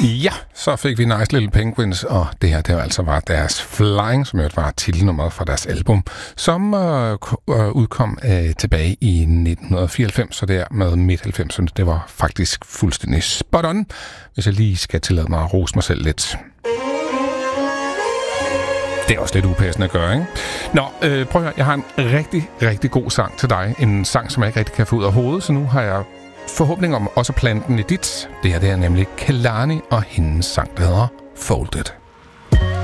Ja, så fik vi Nice Little Penguins, og det her, det altså var deres Flying, som jo var titelnummeret fra deres album, som udkom tilbage i 1994, så det er med midt-90'erne. Det var faktisk fuldstændig spot on, hvis jeg lige skal tillade mig at rose mig selv lidt. Det er også lidt upassende at gøre, ikke? Nå, prøv at høre, jeg har en rigtig, rigtig god sang til dig. En sang, som jeg ikke rigtig kan få ud af hovedet, så nu har jeg forhåbning om også at plante den i dit. Det her, det er nemlig Kehlani og hendes sang, der hedder Folded.